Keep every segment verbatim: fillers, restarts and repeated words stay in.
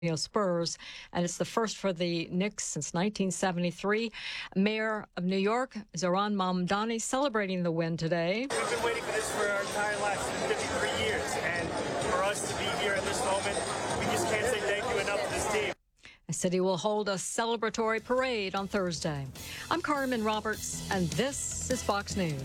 Spurs, and it's the first for the Knicks since nineteen seventy-three. Mayor of New York, Zohran Mamdani, celebrating the win today. We've been waiting for this for our entire lives, fifty-three years, and for us to be here in this moment, we just can't say thank you enough to this team. The city will hold a celebratory parade on Thursday. I'm Carmen Roberts, and this is Fox News.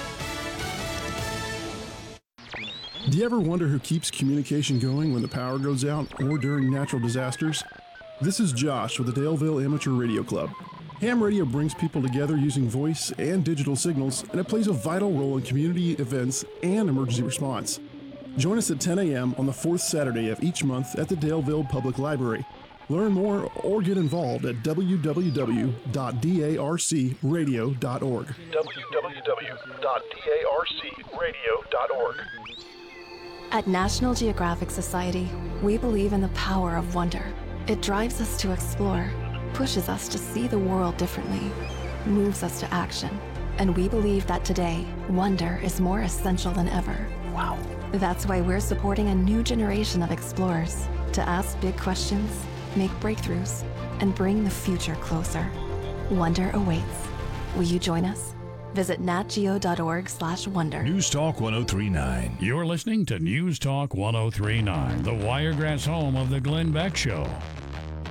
Do you ever wonder who keeps communication going when the power goes out or during natural disasters? This is Josh with the Daleville Amateur Radio Club. Ham radio brings people together using voice and digital signals, and it plays a vital role in community events and emergency response. Join us at ten a.m. on the fourth Saturday of each month at the Daleville Public Library. Learn more or get involved at w w w dot darc radio dot org. w w w dot darc radio dot org. At National Geographic Society, we believe in the power of wonder. It drives us to explore, pushes us to see the world differently, moves us to action. And we believe that today, wonder is more essential than ever. Wow. That's why we're supporting a new generation of explorers to ask big questions, make breakthroughs, and bring the future closer. Wonder awaits. Will you join us? Visit natgeo.org slash wonder. News Talk one oh three point nine. You're listening to News Talk one oh three point nine, the Wiregrass home of the Glenn Beck Show.